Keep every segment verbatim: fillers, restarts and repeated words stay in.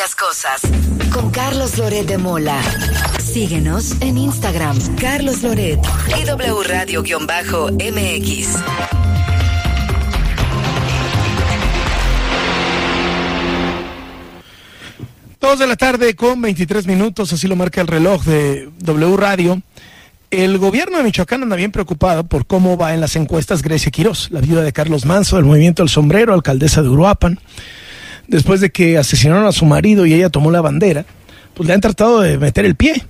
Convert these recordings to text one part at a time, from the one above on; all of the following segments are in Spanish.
las cosas. Con Carlos Loret de Mola. Síguenos en Instagram. Carlos Loret. Y W Radio-M X. Dos de la tarde con veintitrés minutos, así lo marca el reloj de W Radio. El gobierno de Michoacán anda bien preocupado por cómo va en las encuestas Grecia Quirós, la viuda de Carlos Manzo, del Movimiento del Sombrero, alcaldesa de Uruapan. Después de que asesinaron a su marido y ella tomó la bandera, pues le han tratado de meter el pie.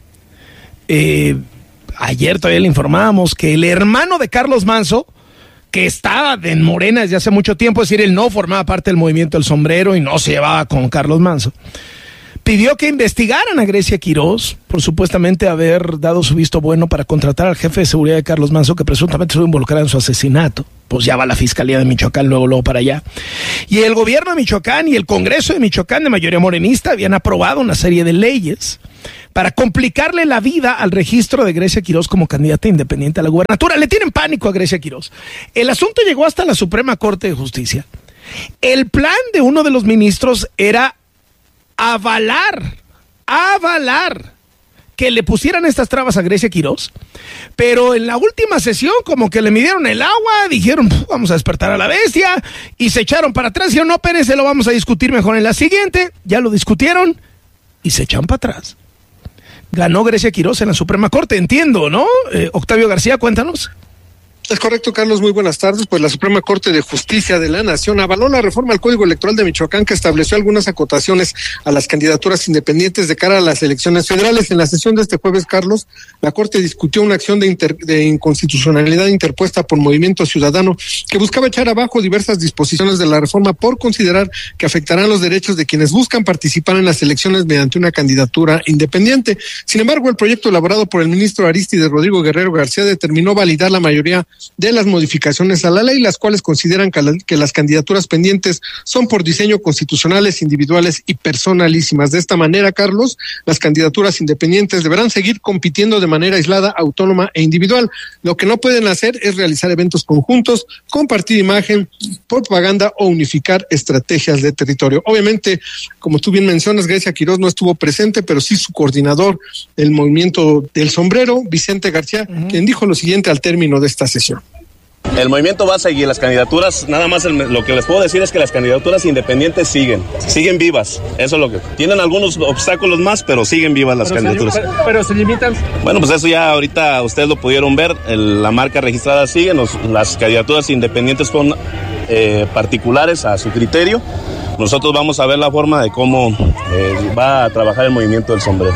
Eh, ayer todavía le informábamos que el hermano de Carlos Manzo, que estaba en Morena desde hace mucho tiempo, es decir, él no formaba parte del Movimiento del Sombrero y no se llevaba con Carlos Manzo, pidió que investigaran a Grecia Quirós por supuestamente haber dado su visto bueno para contratar al jefe de seguridad de Carlos Manzo, que presuntamente estuvo involucrado en su asesinato. Pues ya va la Fiscalía de Michoacán luego, luego para allá. Y el gobierno de Michoacán y el Congreso de Michoacán, de mayoría morenista, habían aprobado una serie de leyes para complicarle la vida al registro de Grecia Quirós como candidata independiente a la gubernatura. Le tienen pánico a Grecia Quirós. El asunto llegó hasta la Suprema Corte de Justicia. El plan de uno de los ministros era avalar, avalar que le pusieran estas trabas a Grecia Quirós, pero en la última sesión como que le midieron el agua, dijeron vamos a despertar a la bestia y se echaron para atrás, dijeron no, espérense, lo vamos a discutir mejor en la siguiente. Ya lo discutieron y se echan para atrás. Ganó Grecia Quirós en la Suprema Corte, entiendo, ¿no? Eh, Octavio García, cuéntanos. Es correcto, Carlos, muy buenas tardes. Pues la Suprema Corte de Justicia de la Nación avaló la reforma al Código Electoral de Michoacán que estableció algunas acotaciones a las candidaturas independientes de cara a las elecciones federales. En la sesión de este jueves, Carlos, la Corte discutió una acción de, inter, de inconstitucionalidad interpuesta por Movimiento Ciudadano que buscaba echar abajo diversas disposiciones de la reforma por considerar que afectarán los derechos de quienes buscan participar en las elecciones mediante una candidatura independiente. Sin embargo, el proyecto elaborado por el ministro Arístides Rodrigo Guerrero García determinó validar la mayoría de las modificaciones a la ley, las cuales consideran que, la, que las candidaturas pendientes son por diseño constitucionales, individuales y personalísimas. De esta manera, Carlos, las candidaturas independientes deberán seguir compitiendo de manera aislada, autónoma e individual. Lo que no pueden hacer es realizar eventos conjuntos, compartir imagen, propaganda o unificar estrategias de territorio. Obviamente, como tú bien mencionas, Grecia Quirós no estuvo presente, pero sí su coordinador del Movimiento del Sombrero, Vicente García, uh-huh. quien dijo lo siguiente al término de esta sesión. El movimiento va a seguir, las candidaturas, nada más el, lo que les puedo decir es que las candidaturas independientes siguen, siguen vivas, eso es lo que, tienen algunos obstáculos más, pero siguen vivas las pero candidaturas. Se, pero, pero se limitan. Bueno, pues eso ya ahorita ustedes lo pudieron ver, el, la marca registrada sigue, los, las candidaturas independientes son eh, particulares a su criterio. Nosotros vamos a ver la forma de cómo eh, va a trabajar el Movimiento del Sombrero.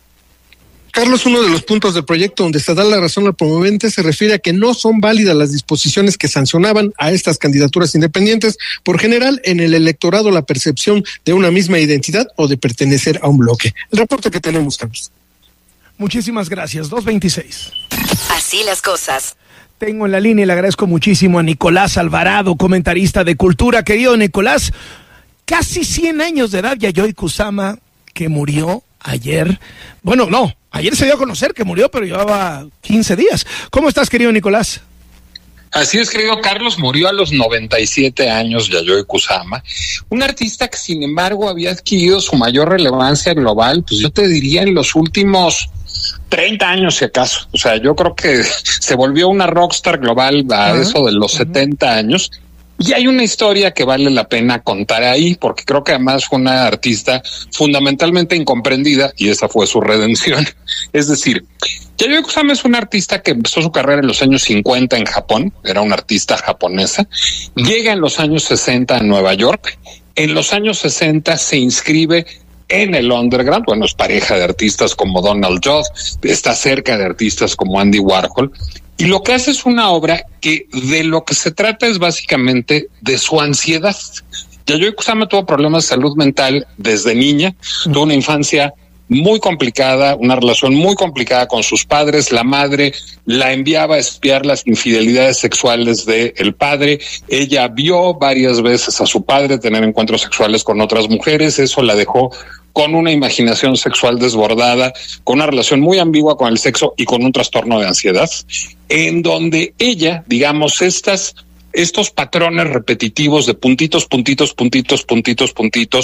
Carlos, uno de los puntos del proyecto donde se da la razón al promovente se refiere a que no son válidas las disposiciones que sancionaban a estas candidaturas independientes. Por general, en el electorado la percepción de una misma identidad o de pertenecer a un bloque. El reporte que tenemos, Carlos. Muchísimas gracias. dos veintiséis. Así las cosas. Tengo en la línea y le agradezco muchísimo a Nicolás Alvarado, comentarista de cultura. Querido Nicolás, casi cien años de edad, Yayoi Kusama, que murió ayer. Bueno, no. Ayer se dio a conocer que murió, pero llevaba quince días. ¿Cómo estás, querido Nicolás? Así es, querido Carlos, murió a los noventa y siete años Yayoi Kusama, un artista que sin embargo había adquirido su mayor relevancia global, pues yo te diría en los últimos treinta años si acaso. O sea, yo creo que se volvió una rockstar global a uh-huh. eso de los uh-huh. setenta años. Y hay una historia que vale la pena contar ahí, porque creo que además fue una artista fundamentalmente incomprendida y esa fue su redención. Es decir, Yayoi Kusama es una artista que empezó su carrera en los años cincuenta en Japón, era una artista japonesa, llega en los años sesenta a Nueva York, en los años sesenta se inscribe en el underground, bueno, es pareja de artistas como Donald Judd, está cerca de artistas como Andy Warhol, y lo que hace es una obra que de lo que se trata es básicamente de su ansiedad. Yayoi Kusama tuvo problemas de salud mental desde niña, tuvo una infancia muy complicada, una relación muy complicada con sus padres. La madre la enviaba a espiar las infidelidades sexuales del padre. Ella vio varias veces a su padre tener encuentros sexuales con otras mujeres. Eso la dejó con una imaginación sexual desbordada, con una relación muy ambigua con el sexo y con un trastorno de ansiedad, en donde ella, digamos, estas, estos patrones repetitivos de puntitos, puntitos, puntitos, puntitos, puntitos,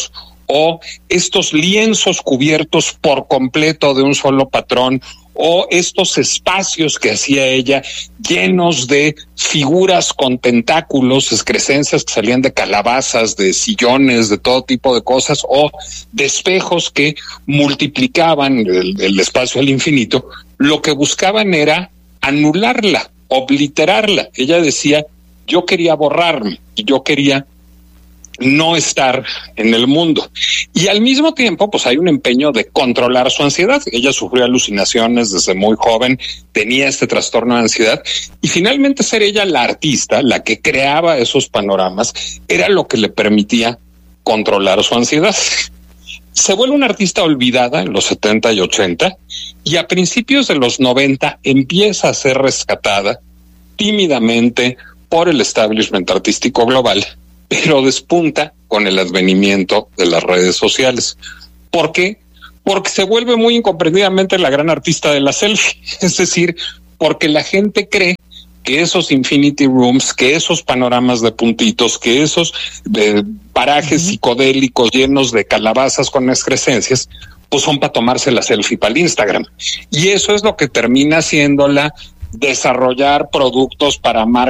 o estos lienzos cubiertos por completo de un solo patrón, o estos espacios que hacía ella llenos de figuras con tentáculos, excrescencias que salían de calabazas, de sillones, de todo tipo de cosas, o de espejos que multiplicaban el, el espacio al infinito, lo que buscaban era anularla, obliterarla. Ella decía, yo quería borrarme, yo quería no estar en el mundo. Y al mismo tiempo, pues hay un empeño de controlar su ansiedad. Ella sufrió alucinaciones desde muy joven, tenía este trastorno de ansiedad, y finalmente ser ella la artista, la que creaba esos panoramas, era lo que le permitía controlar su ansiedad. Se vuelve una artista olvidada en los setenta y ochenta, y a principios de los noventa empieza a ser rescatada tímidamente por el establishment artístico global, pero despunta con el advenimiento de las redes sociales. ¿Por qué? Porque se vuelve muy incomprendidamente la gran artista de la selfie. Es decir, porque la gente cree que esos infinity rooms, que esos panoramas de puntitos, que esos de parajes uh-huh. psicodélicos llenos de calabazas con excrescencias, pues son para tomarse la selfie para el Instagram. Y eso es lo que termina haciéndola desarrollar productos para marcas